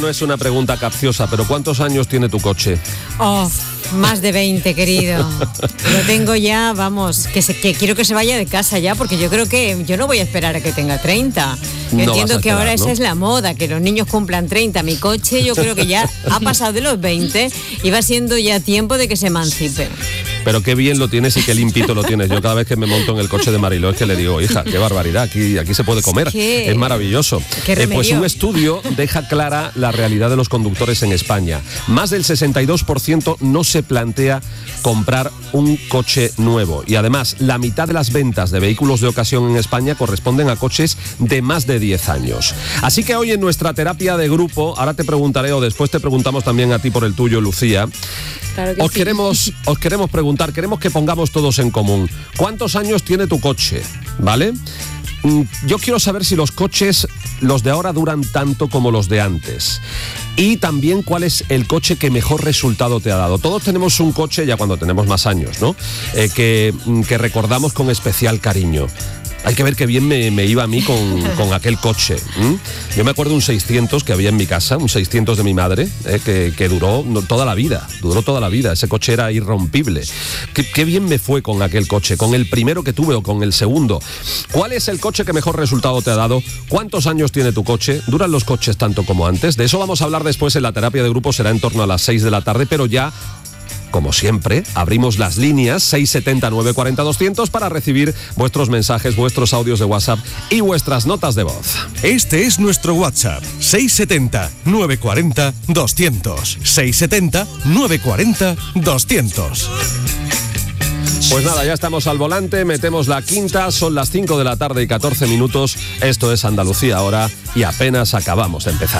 No es una pregunta capciosa, pero ¿cuántos años tiene tu coche? Oh, más de 20, querido. Lo tengo ya, vamos, que quiero que se vaya de casa ya, porque yo creo que yo no voy a esperar a que tenga 30. Yo No entiendo vas a que ahora esperar, ¿no? esa es la moda, que los niños cumplan 30. Mi coche yo creo que ya ha pasado de los 20 y va siendo ya tiempo de que se emancipe. Pero qué bien lo tienes y qué limpito lo tienes. Yo cada vez que me monto en el coche de Mariló es que le digo, hija, qué barbaridad, aquí se puede comer. ¿Qué? Es maravilloso. ¿Qué remedio? Pues un estudio deja clara la realidad de los conductores en España. Más del 62% no se plantea comprar un coche nuevo. Y además, la mitad de las ventas de vehículos de ocasión en España corresponden a coches de más de 10 años. Así que hoy en nuestra terapia de grupo, ahora te preguntaré o después te preguntamos también a ti por el tuyo, Lucía. Claro que Os sí. queremos preguntar, queremos que pongamos todos en común. ¿Cuántos años tiene tu coche? ¿Vale? Yo quiero saber si los coches, los de ahora, duran tanto como los de antes. Y también cuál es el coche que mejor resultado te ha dado. Todos tenemos un coche, ya cuando tenemos más años, ¿no? Que recordamos con especial cariño. Hay que ver qué bien me iba a mí con aquel coche. Yo me acuerdo un 600 que había en mi casa, un 600 de mi madre, que duró toda la vida. Duró toda la vida. Ese coche era irrompible. Qué bien me fue con aquel coche, con el primero que tuve o con el segundo. ¿Cuál es el coche que mejor resultado te ha dado? ¿Cuántos años tiene tu coche? ¿Duran los coches tanto como antes? De eso vamos a hablar después en la terapia de grupo. Será en torno a las 6 de la tarde, pero ya, como siempre, abrimos las líneas 670 940 200 para recibir vuestros mensajes, vuestros audios de WhatsApp y vuestras notas de voz. Este es nuestro WhatsApp, 670 940 200. 670 940 200. Pues nada, ya estamos al volante, metemos la quinta, son las 5 de la tarde y 14 minutos. Esto es Andalucía ahora y apenas acabamos de empezar.